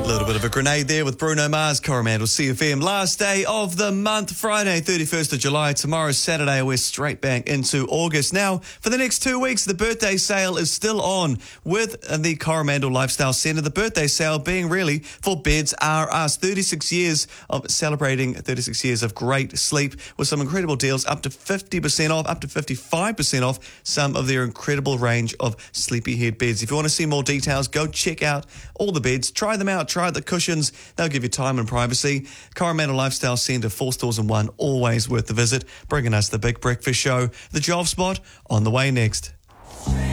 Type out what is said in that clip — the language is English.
Little bit of a grenade there with Bruno Mars, Coromandel CFM. Last day of the month, Friday, 31st of July. Tomorrow's Saturday. We're straight back into August. Now, for the next 2 weeks, the birthday sale is still on with the Coromandel Lifestyle Centre. The birthday sale being really for Beds R Us. 36 years of celebrating 36 years of great sleep with some incredible deals, up to 50% off, up to 55% off some of their incredible range of sleepyhead beds. If you want to see more details, go check out all the beds. Try them out. Try the cushions. They'll give you time and privacy. Coromandel Lifestyle Centre, 4 stores in one. Always worth the visit. Bringing us the Big Breakfast Show. The Job Spot on the way next.